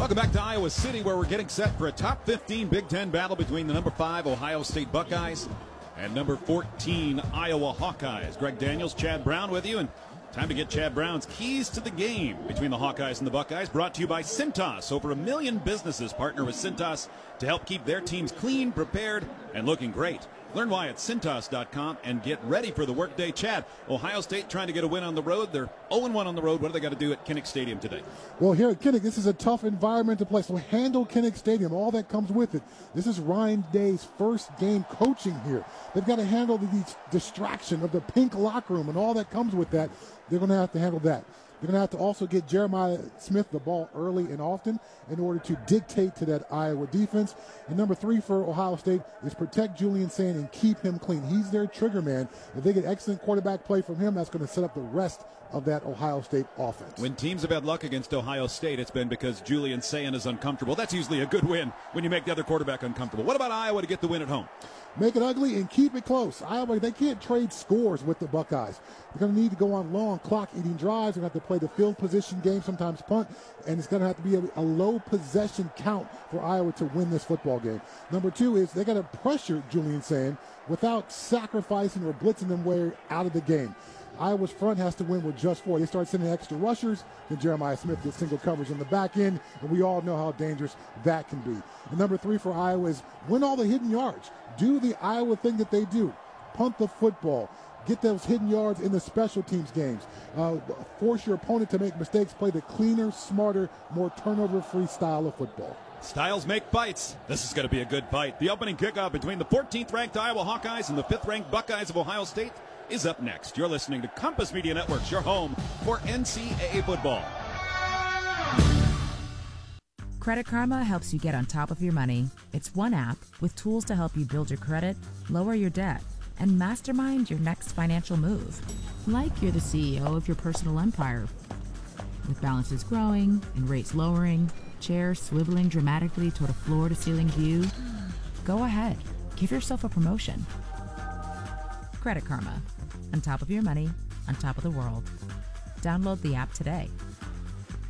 Welcome back to Iowa City, where we're getting set for a top 15 Big Ten battle between the number 5 Ohio State Buckeyes and number 14 Iowa Hawkeyes. Greg Daniels, Chad Brown with you, and time to get Chad Brown's keys to the game between the Hawkeyes and the Buckeyes, brought to you by Cintas. Over 1 million businesses partner with Cintas to help keep their teams clean, prepared, and looking great. Learn why at Cintas.com and get ready for the workday. Chad, Ohio State trying to get a win on the road. They're 0-1 on the road. What do they got to do at Kinnick Stadium today? Well, here at Kinnick, this is a tough environment to play. So handle Kinnick Stadium, all that comes with it. This is Ryan Day's first game coaching here. They've got to handle the distraction of the pink locker room and all that comes with that. They're going to have to handle that. They're going to have to also get Jeremiah Smith the ball early and often in order to dictate to that Iowa defense. And number 3 for Ohio State is protect Julian Sayin and keep him clean. He's their trigger man. If they get excellent quarterback play from him, that's going to set up the rest of that Ohio State offense. When teams have had luck against Ohio State, it's been because Julian Sayin is uncomfortable. That's usually a good win when you make the other quarterback uncomfortable. What about Iowa to get the win at home? Make it ugly and keep it close. Iowa, they can't trade scores with the Buckeyes. They're going to need to go on long clock-eating drives. They're going to have to play the field position game, sometimes punt, and it's going to have to be a low possession count for Iowa to win this football game. Number 2 is they got to pressure Julian Sayin without sacrificing or blitzing them way out of the game. Iowa's front has to win with just 4. They start sending extra rushers, then Jeremiah Smith gets single coverage on the back end, and we all know how dangerous that can be. And number 3 for Iowa is win all the hidden yards. Do the Iowa thing that they do. Punt the football. Get those hidden yards in the special teams games. Force your opponent to make mistakes. Play the cleaner, smarter, more turnover-free style of football. Styles make fights. This is going to be a good fight. The opening kickoff between the 14th-ranked Iowa Hawkeyes and the 5th-ranked Buckeyes of Ohio State is up next. You're listening to Compass Media Networks, your home for NCAA football. Credit Karma helps you get on top of your money. It's one app with tools to help you build your credit, lower your debt, and mastermind your next financial move. Like you're the CEO of your personal empire. With balances growing and rates lowering, chairs swiveling dramatically toward a floor-to-ceiling view, go ahead. Give yourself a promotion. Credit Karma. On top of your money, on top of the world. Download the app today.